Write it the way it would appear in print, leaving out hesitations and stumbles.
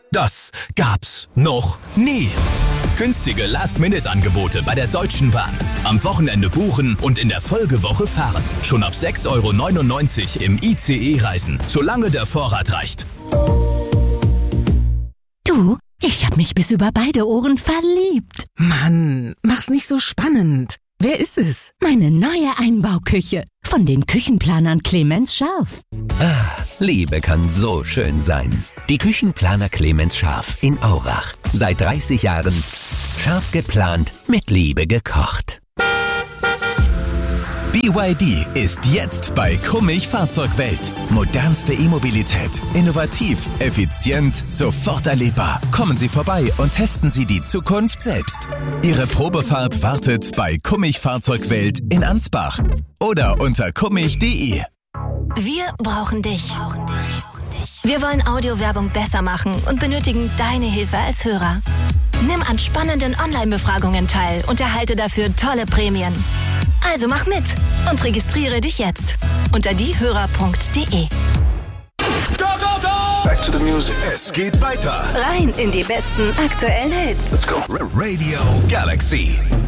Das gab's noch nie. Günstige Last-Minute-Angebote bei der Deutschen Bahn. Am Wochenende buchen und in der Folgewoche fahren. Schon ab 6,99 € im ICE reisen, solange der Vorrat reicht. Du, ich hab mich bis über beide Ohren verliebt. Mann, mach's nicht so spannend. Wer ist es? Meine neue Einbauküche. Von den Küchenplanern Clemens Scharf. Liebe kann so schön sein. Die Küchenplaner Clemens Scharf in Aurach. Seit 30 Jahren scharf geplant, mit Liebe gekocht. BYD ist jetzt bei Kummich Fahrzeugwelt. Modernste E-Mobilität. Innovativ, effizient, sofort erlebbar. Kommen Sie vorbei und testen Sie die Zukunft selbst. Ihre Probefahrt wartet bei Kummich Fahrzeugwelt in Ansbach. Oder unter kummich.de. Wir brauchen dich. Wir wollen Audiowerbung besser machen und benötigen deine Hilfe als Hörer. Nimm an spannenden Online-Befragungen teil und erhalte dafür tolle Prämien. Also mach mit und registriere dich jetzt unter diehörer.de. Back to the music. Es geht weiter. Rein in die besten aktuellen Hits. Let's go. Radio Galaxy.